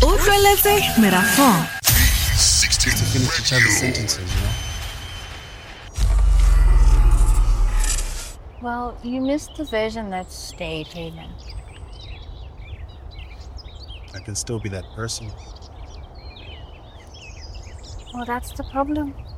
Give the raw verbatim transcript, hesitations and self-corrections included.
Utlweletse Merafong. To finish each other's sentences, you know? Well, you missed the version that stayed, Hayden. I can still be that person. Well, that's the problem.